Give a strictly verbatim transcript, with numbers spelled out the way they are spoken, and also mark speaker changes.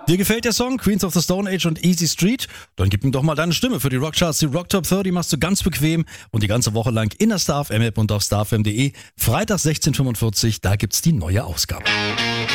Speaker 1: Dir gefällt der Song Queens of the Stone Age und Easy Street? Dann gib ihm doch mal deine Stimme für die Rockcharts. Die Rock Top dreißig machst du ganz bequem und die ganze Woche lang in der Star F M App und auf starfm punkt de. Freitag sechzehn Uhr fünfundvierzig, da gibt's die neue Ausgabe.